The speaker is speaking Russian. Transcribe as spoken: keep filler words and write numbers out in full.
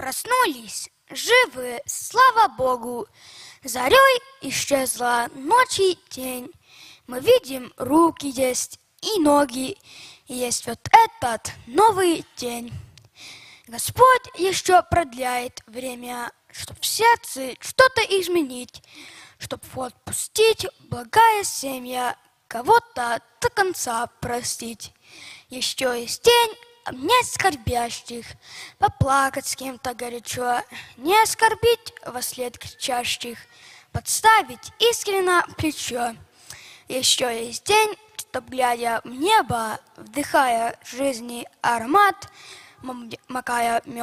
Проснулись, живы, слава Богу. Зарей исчезла ночи тень. Мы видим, руки есть и ноги, и есть вот этот новый день. Господь еще продляет время, чтоб в сердце что-то изменить, чтоб вот пустить благая семья, кого-то до конца простить. Еще есть день обнять скорбящих, поплакать с кем-то горячо, не оскорбить вослед кричащих, подставить искренно плечо. Еще есть день, чтоб, глядя в небо, вдыхая жизни аромат, макая мед,